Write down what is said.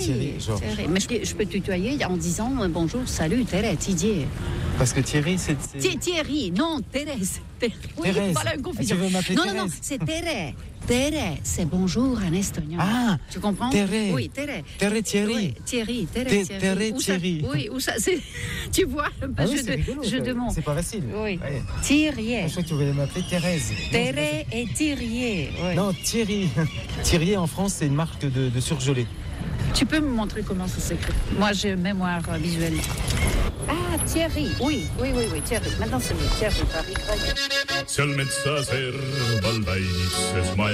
Thierry, Georges. Thierry. Mais je peux tutoyer en disant bonjour, salut, Thérèse, Didier. Parce que Thierry, c'est... Thierry, non, Thérèse. Oui, Thérèse. voilà une confusion. Tu veux m'appeler non, Thérèse? non, c'est Thérèse. Thérèse, c'est bonjour en estonien. Ah, tu comprends? Thérèse. Oui, Thérèse. Thérèse Thierry. Oui, Thierry, Thérèse Thierry. Thérèse Où ça- Thierry. Oui, où ça, c'est... Tu vois, Ah oui, c'est rigolo, je ça. demande. C'est pas facile. Oui. Ouais. Thierry. Je crois que tu voulais m'appeler Thérèse. Thérèse et Thierry. Oui. Non, Thierry. Thierry, en France, c'est une marque de surgelé. Tu peux me montrer comment ça s'écrit? Moi, j'ai une mémoire visuelle. Ah, Thierry. Oui, Thierry. Maintenant, c'est mieux. Thierry, Paris. Seal metsa serval väikses maja.